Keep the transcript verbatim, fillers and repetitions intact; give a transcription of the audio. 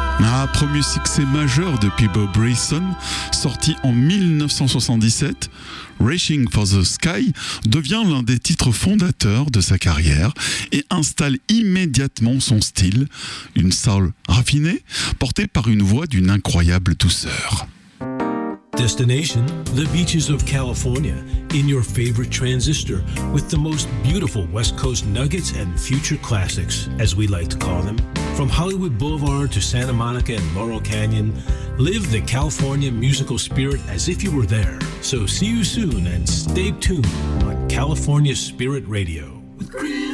Un premier succès majeur de Peabo Bryson, sorti en mille neuf cent soixante-dix-sept, Reaching for the Sky devient l'un des titres fondateurs de sa carrière et installe immédiatement son style, une soul raffinée, portée par une voix d'une incroyable douceur. Destination, the beaches of California, in your favorite transistor, with the most beautiful West Coast nuggets and future classics, as we like to call them. From Hollywood Boulevard to Santa Monica and Laurel Canyon, live the California musical spirit as if you were there. So see you soon and stay tuned on California Spirit Radio.